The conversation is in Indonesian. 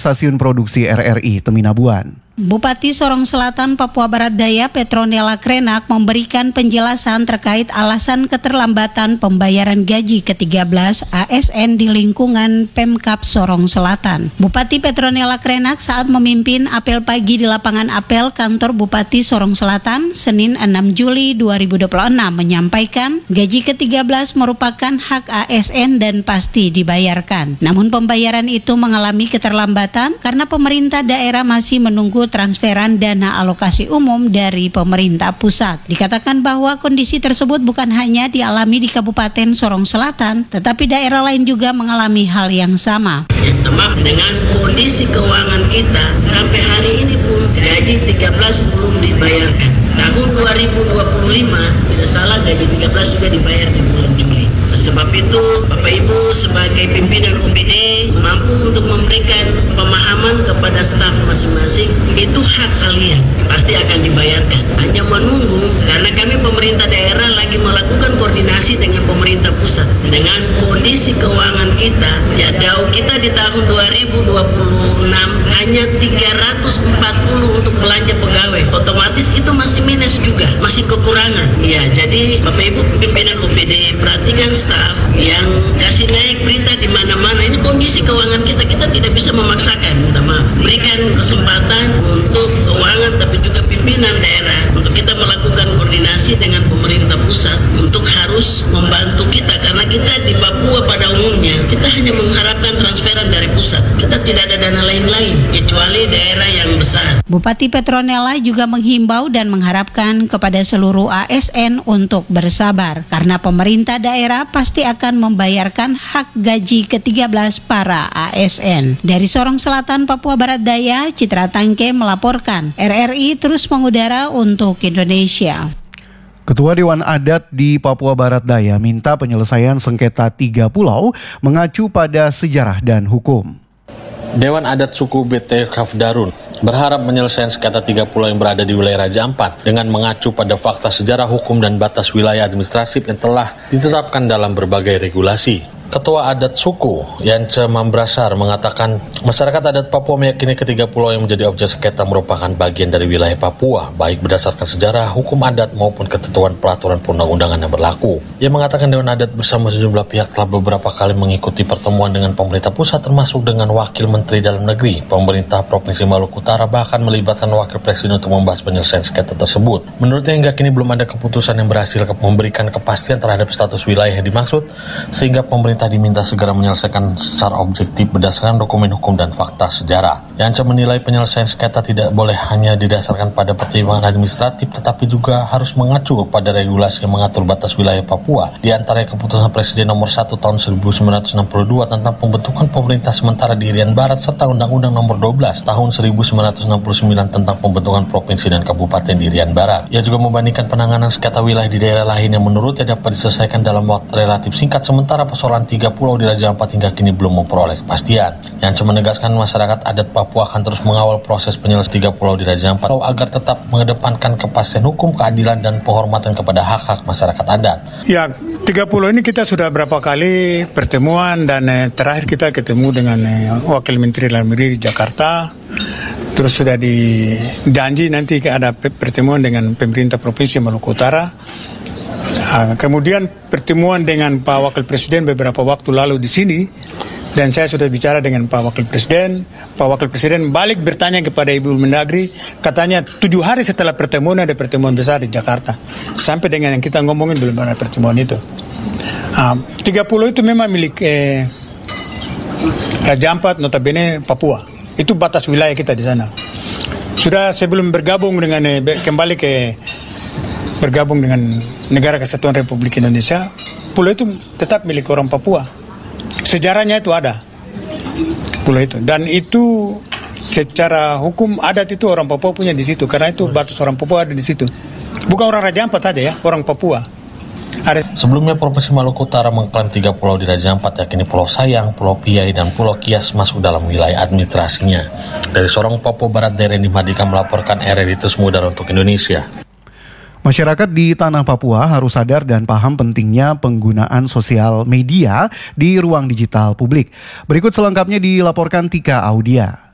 stasiun produksi RRI Teminabuan. Bupati Sorong Selatan Papua Barat Daya Petronella Krenak memberikan penjelasan terkait alasan keterlambatan pembayaran gaji ke-13 ASN di lingkungan Pemkab Sorong Selatan. Bupati Petronella Krenak saat memimpin apel pagi di lapangan apel kantor Bupati Sorong Selatan Senin 6 Juli 2026 menyampaikan gaji ke-13 merupakan hak ASN dan pasti dibayarkan. Namun pembayaran itu mengalami keterlambatan karena pemerintah daerah masih menunggu transferan dana alokasi umum dari pemerintah pusat. Dikatakan bahwa kondisi tersebut bukan hanya dialami di Kabupaten Sorong Selatan, tetapi daerah lain juga mengalami hal yang sama. Dengan kondisi keuangan kita sampai hari ini pun gaji 13 belum dibayarkan. Tahun 2025 tidak salah gaji 13 juga dibayar di bulan Juli. Sebab itu Bapak Ibu sebagai pimpinan OPD mampu untuk memberikan pemahaman kepada staf masing-masing, itu hak kalian, pasti akan dibayarkan. Hanya menunggu karena kami pemerintah daerah lagi melakukan koordinasi dengan pemerintah pusat. Dengan kondisi keuangan kita, ya jauh kita di tahun 2026 hanya 340 untuk belanja pegawai. Otomatis itu masih minus juga, masih kekurangan. Ya, jadi Bapak Ibu pimpinan OPD perhatikan staf yang kasih naik berita di mana-mana. Ini kondisi keuangan kita tidak bisa memaksakan. Berikan kesempatan untuk keuangan tapi juga pimpinan daerah untuk kita melakukan koordinasi dengan pemerintah pusat untuk harus membantu kita, karena kita di Papua pada umumnya kita hanya mengharapkan transferan dari pusat. Kita tidak ada dana lain-lain kecuali daerah yang besar. Bupati Petronella juga menghimbau dan mengharapkan kepada seluruh ASN untuk bersabar karena pemerintah daerah pasti akan membayarkan hak gaji ke-13 para ASN. Dari Sorong Selatan, Papua Barat Daya, Citra Tangke melaporkan. RRI terus mengudara untuk Indonesia. Ketua Dewan Adat di Papua Barat Daya minta penyelesaian sengketa 3 pulau mengacu pada sejarah dan hukum. Dewan Adat Suku BT Kafdarun berharap menyelesaikan sengketa 3 pulau yang berada di wilayah Raja Ampat dengan mengacu pada fakta sejarah hukum dan batas wilayah administratif yang telah ditetapkan dalam berbagai regulasi. Ketua Adat Suku Yance Mambrasar mengatakan masyarakat adat Papua meyakini ketiga pulau yang menjadi objek sengketa merupakan bagian dari wilayah Papua, baik berdasarkan sejarah, hukum adat maupun ketentuan peraturan perundang-undangan yang berlaku. Ia mengatakan Dewan Adat bersama sejumlah pihak telah beberapa kali mengikuti pertemuan dengan pemerintah pusat termasuk dengan Wakil Menteri Dalam Negeri, pemerintah Provinsi Maluku Utara, bahkan melibatkan Wakil Presiden untuk membahas penyelesaian sengketa tersebut. Menurutnya hingga kini belum ada keputusan yang berhasil memberikan kepastian terhadap status wilayah yang dimaksud, sehingga pemerintah diminta segera menyelesaikan secara objektif berdasarkan dokumen hukum dan fakta sejarah. Yance menilai penyelesaian sengketa tidak boleh hanya didasarkan pada pertimbangan administratif, tetapi juga harus mengacu kepada regulasi yang mengatur batas wilayah Papua, di antaranya keputusan Presiden nomor 1 tahun 1962 tentang pembentukan pemerintah sementara di Irian Barat serta Undang-Undang nomor 12 tahun 1969 tentang pembentukan provinsi dan kabupaten di Irian Barat. Ia juga membandingkan penanganan sengketa wilayah di daerah lain yang menurutnya dapat diselesaikan dalam waktu relatif singkat, sementara persoalan 3 pulau di Raja Ampat hingga kini belum memperoleh kepastian. Yance menegaskan masyarakat adat Papua akan terus mengawal proses penyelesaian 3 pulau di Raja Ampat agar tetap mengedepankan kepastian hukum, keadilan, dan penghormatan kepada hak-hak masyarakat adat. Ya, 3 pulau ini kita sudah berapa kali pertemuan dan terakhir kita ketemu dengan Wakil Menteri Dalam Negeri di Jakarta. Terus sudah dijanji nanti ada pertemuan dengan pemerintah Provinsi Maluku Utara. Kemudian pertemuan dengan Pak Wakil Presiden beberapa waktu lalu di sini, dan saya sudah bicara dengan Pak Wakil Presiden. Pak Wakil Presiden balik bertanya kepada Ibu Mendagri, katanya 7 hari setelah pertemuan ada pertemuan besar di Jakarta. Sampai dengan yang kita ngomongin belum ada pertemuan itu. 3 pulau itu memang milik Raja Ampat, notabene Papua. Itu batas wilayah kita di sana. Sudah sebelum bergabung dengan bergabung dengan Negara Kesatuan Republik Indonesia, pulau itu tetap milik orang Papua. Sejarahnya itu ada pulau itu, dan itu secara hukum adat itu orang Papua punya di situ, karena itu batas orang Papua ada di situ. Bukan orang Raja Ampat saja ya, orang Papua. Sebelumnya Provinsi Maluku Utara mengklaim 3 pulau di Raja Ampat, yakni Pulau Sayang, Pulau Piai, dan Pulau Kias masuk dalam wilayah administrasinya. Dari Sorong, Papua Barat Daya, Mardika melaporkan RRI Terus Mudara untuk Indonesia. Masyarakat di tanah Papua harus sadar dan paham pentingnya penggunaan sosial media di ruang digital publik. Berikut selengkapnya dilaporkan Tika Audia.